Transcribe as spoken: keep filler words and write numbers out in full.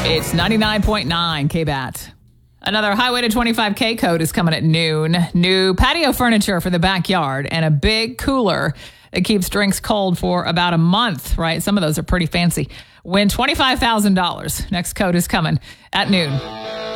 It's ninety-nine point nine K B A T. Another Highway to twenty-five K code is coming at noon. New patio furniture for the backyard and a big cooler that keeps drinks cold for about a month, right? Some of those are pretty fancy. Win twenty-five thousand dollars. Next code is coming at noon.